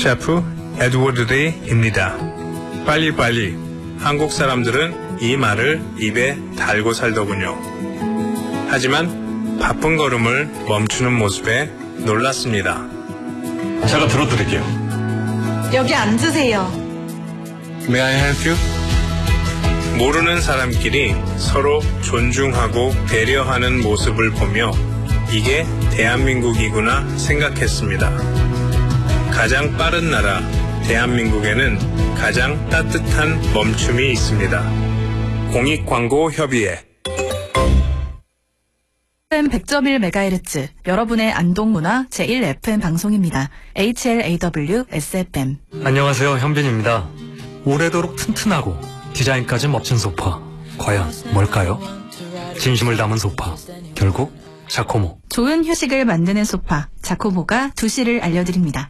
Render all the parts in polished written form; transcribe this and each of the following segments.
셰프 에드워드 데이입니다. 빨리빨리. 한국 사람들은 이 말을 입에 달고 살더군요. 하지만 바쁜 걸음을 멈추는 모습에 놀랐습니다. 제가 들어드릴게요. 여기 앉으세요. May I help you? 모르는 사람끼리 서로 존중하고 배려하는 모습을 보며 이게 대한민국이구나 생각했습니다. 가장 빠른 나라 대한민국에는 가장 따뜻한 멈춤이 있습니다. 공익광고협의회 FM 100.1MHz 여러분의 안동문화 제1FM 방송입니다. HLAW SFM. 안녕하세요, 현빈입니다. 오래도록 튼튼하고 디자인까지 멋진 소파. 과연 뭘까요? 진심을 담은 소파. 결국 자코모. 좋은 휴식을 만드는 소파 자코모가 2시를 알려드립니다.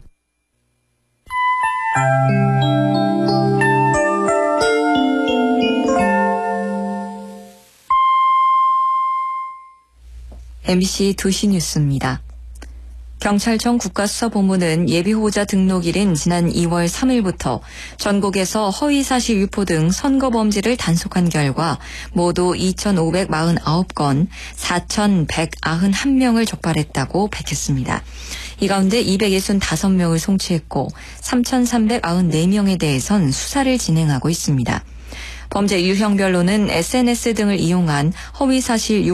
MBC 2시 뉴스입니다. 경찰청 국가수사본부는 예비후보자 등록일인 지난 2월 3일부터 전국에서 허위사실 유포 등 선거범죄를 단속한 결과 모두 2,549건 4,191명을 적발했다고 밝혔습니다. 이 가운데 265명을 송치했고 3,394명에 대해선 수사를 진행하고 있습니다. 범죄 유형별로는 SNS 등을 이용한 허위사실